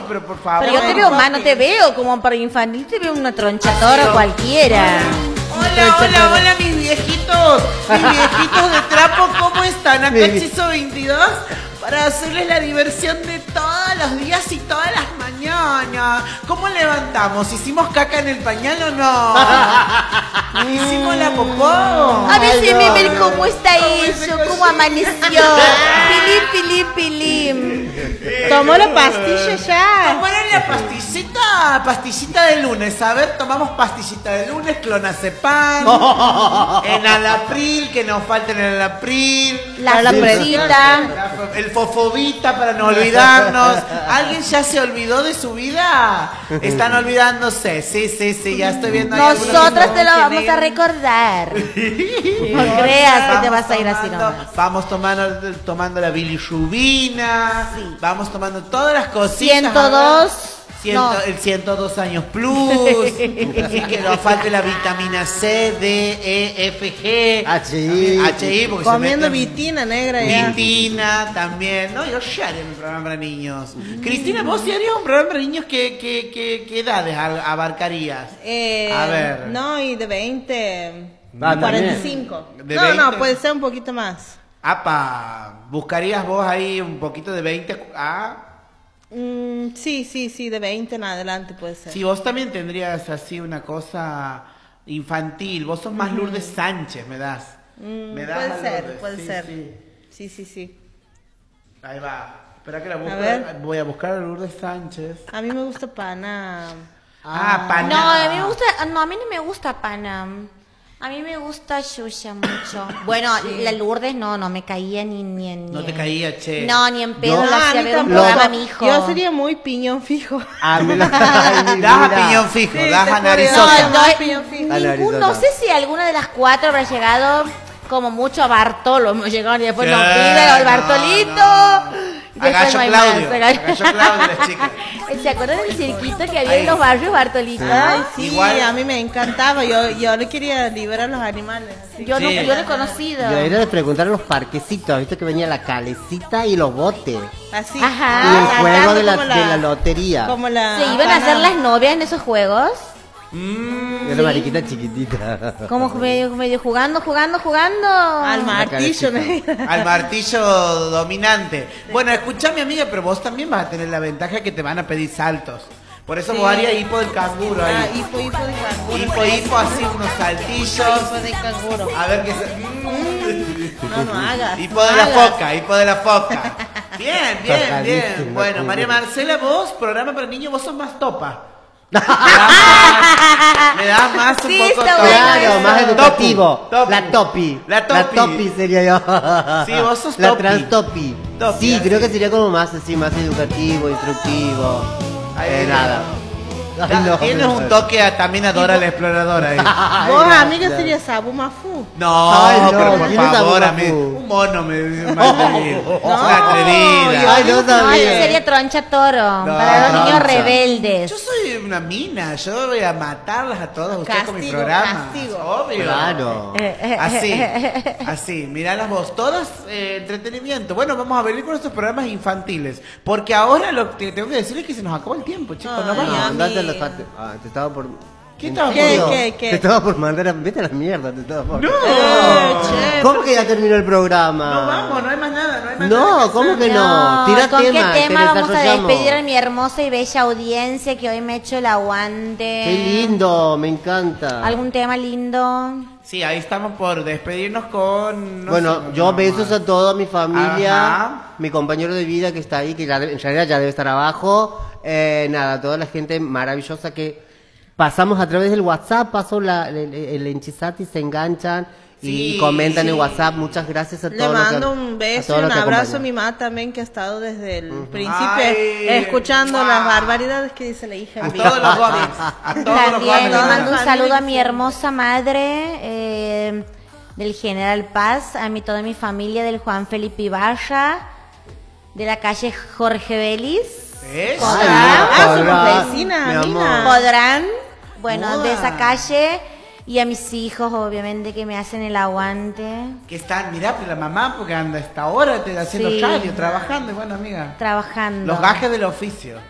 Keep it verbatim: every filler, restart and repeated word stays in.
niño, pero por favor. Pero yo te veo más, no te veo como para infantil, te veo una tronchadora cualquiera. Hola, hola, hola, mis viejitos. Mis viejitos de trapo, ¿cómo están? Acá Hechizo veintidós para hacerles la diversión de todos los días y todas las mañanas. ¿Cómo levantamos? ¿Hicimos caca en el pañal o no? ¿Hicimos la popó? A ver si me ven cómo está eso, cómo amaneció. Pilim, pilim, pilim. Tomó la pastilla ya. Tomaron la pastillita, pastillita de lunes. A ver, tomamos pastillita de lunes, clonazepam, enalapril, que nos falta el enalapril, La laprecita. el fofobita para no olvidarnos. ¿Alguien ya se olvidó de su vida? Están olvidándose. Sí, sí, sí, ya estoy viendo. ahí algunos Nosotros que te lo no vamos a tienen. recordar. No creas que te vas a ir así nomás. Vamos tomando, tomando la bilirrubina. Sí. Vamos tomando todas las cositas. ciento dos. Ciento, No. El ciento dos años plus. Así que nos falta la vitamina C, D, E, F, G. H I. H I porque Comiendo se meten- vitina negra ya. Vitina también. No, yo ya haría mi programa para niños. Cristina, vos si harías un programa para niños, ¿qué, qué, qué, qué edades al- abarcarías? Eh, A ver. No, y de veinte. Ah, cuarenta y cinco. ¿De No, veinte? no, puede ser un poquito más. Apa, ¿buscarías vos ahí un poquito de veinte a...? Mm, sí, sí, sí, de veinte en adelante puede ser. Si vos también tendrías así una cosa infantil, vos sos más Lourdes Sánchez, me das. Mm, Me das puede a ser, Lourdes, puede sí, ser. sí. Sí, sí, sí. Ahí va. Espera que la busco. ver. Voy a buscar a Lourdes Sánchez. A mí me gusta Pana. Ah, Pana. No, a mí me gusta, no, a mí no me gusta Panam. A mí me gusta Yuya mucho. Bueno, la Lourdes no, no me caía ni ni en. No ni te en- caía, che. No, ni en pedo Yo- lo Ah, a hacía mí ver un tampoco. programa a mi hijo. Yo sería muy piñón fijo. Ah, me lo- Das a piñón fijo, Sí, das te a juro. narizota. No, No, no, piñón fijo. A la ningún- Arizona. no sé si alguna de las cuatro habrá llegado, como mucho a Bartolo hemos llegado y después Sí, nos piden al no, Bartolito. no. Y A después Gallo no hay Claudio, más. a Gallo Claudio, las chicas. ¿Se acuerdan del cirquito que había Ahí. en los barrios, Bartolito? Ay, sí, Igual- a mí me encantaba. Yo, yo le quería liberar a los animales. Así. Yo, Sí. no, yo lo he conocido. Yo era de preguntar a los parquecitos, ¿viste que venía la calecita y los botes? Así. Ajá. y el Ah, juego de la, como de la lotería. Como la. ¿Se iban a hacer Pana. las novias en esos juegos? Mm, Era mariquita chiquitita. Como medio, medio jugando, jugando, jugando. Al martillo, carecita. ¿no? al martillo dominante. Bueno, escuchame, amiga, pero vos también vas a tener la ventaja que te van a pedir saltos. Por eso Sí. vos harías hipo del canguro Ah, ahí. hipo, hipo de canguro. Hipo, hipo, así unos saltillos. Hipo de canguro. A ver qué se... No, no hagas. Hipo no de la hagas. foca, hipo de la foca. Bien, bien, bien. Tocadísimo, Bueno, Julio. María Marcela, vos, programa para niños, vos sos más topa. Le das más, le das más un Sí, poco está topa. bueno Claro, eso. más educativo. Topi. La topi. La topi. La topi sería yo. Sí, vos sos La topi. transtopi. Topi, Sí, así. creo que sería como más así, más educativo, instructivo. Ahí Eh, va. nada. Ay, Da- no, Tienes no. un toque a, también a Dora la exploradora ahí. Ay, Vos, gracias. amiga, sería Sabu Mafu. No, Ay, no, pero por ¿quién es favor, Abu a mí. Mafu? Un mono me dice más atrevido. No, Una atrevida. Ay, no No, sabía. ese sería troncha toro. No, para los niños troncha. rebeldes. Yo soy una mina, yo voy a matarlas a todas ustedes con mi Castigo, programa. castigo. Obvio. Claro. Así, así, miralas vos, todas eh, entretenimiento. Bueno, vamos a venir con estos programas infantiles. Porque ahora lo que tengo que decir es que se nos acabó el tiempo, chicos. Ay, no vamos. No, a andate a mí- la parte- Ah, te estaba por. ¿Qué estaba ¿Qué, por- qué, qué? Te estaba por mandar a. Vete a la mierda, te estaba por. No. Eh, che, ¿Cómo que ya terminó el programa? No vamos, no hay más nada, no hay más No, nada. ¿cómo que No, no? Tira ¿con tema, qué que tema vamos a desarrollamos. despedir a mi hermosa y bella audiencia que hoy me ha hecho el aguante? Qué lindo, me encanta. ¿Algún tema lindo? Sí, ahí estamos por despedirnos con... no Bueno, sé, yo no, besos no. a toda mi familia, Ajá. mi compañero de vida que está ahí, que ya de- en realidad ya debe estar abajo. Eh, nada, toda la gente maravillosa que pasamos a través del WhatsApp, paso la, el, el Enchisati, se enganchan y Sí, comentan en sí. WhatsApp. Muchas gracias a Le todos. los que- mando un a beso todos y un los que abrazo a acompañan. mi mamá también, que ha estado desde el principio Ay, escuchando guau. las barbaridades que dice la hija. A mía. todos los Gómez, a todos los También Gómez. le mando un Familia saludo a que mi sí. hermosa madre eh, del General Paz, a mi toda mi familia del Juan Felipe Ibarra, de la calle Jorge Vélez. Eso. Ay, Ah, no, somos Paula, vecinas, mi amiga. amor. Podrán, bueno, Mua. de esa calle, y a mis hijos, obviamente, que me hacen el aguante, Que están, mirá, pero la mamá, porque anda a esta hora te- haciendo Sí. radio, trabajando, y bueno, amiga. trabajando. Los gajes del oficio.